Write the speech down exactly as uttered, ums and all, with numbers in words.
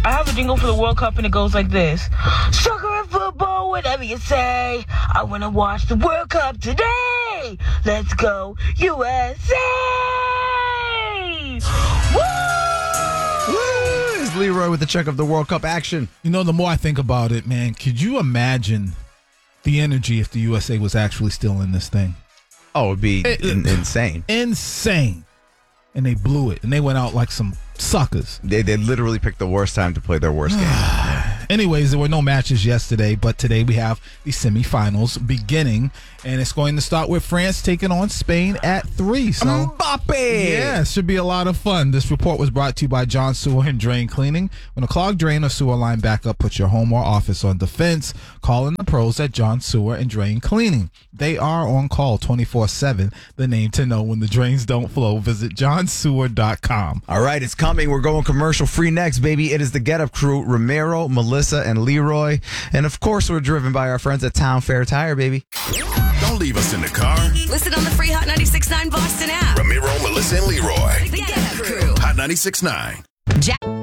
I have a jingle for the World Cup, and it goes like this. Soccer and football, whatever you say. I want to watch the World Cup today. Let's go, U S A! Woo! Woo! It's Leroy with the check of the World Cup action. You know, the more I think about it, man, could you imagine the energy if the U S A was actually still in this thing? Oh, it'd be It- in- insane. Insane. And they blew it. And they went out like some suckers. They they literally picked the worst time to play their worst game. Anyways, there were no matches yesterday, but today we have the semifinals beginning, and it's going to start with France taking on Spain at three. So, Mbappe! yeah, it should be a lot of fun. This report was brought to you by John Sewer and Drain Cleaning. When a clogged drain or sewer line backup puts your home or office on defense, call in the pros at John Sewer and Drain Cleaning. They are on call twenty-four seven. The name to know when the drains don't flow. Visit john sewer dot com. All right, it's coming. We're going commercial free next, baby. It is the Get Up Crew, Romero, Melissa, and Leroy. And of course, we're driven by our friends at Town Fair Tire, baby. Don't leave us in the car. Listen on the free Hot ninety-six point nine Boston app. Ramiro, Melissa, and Leroy. The Get Up Crew. Hot ninety-six point nine. Jack.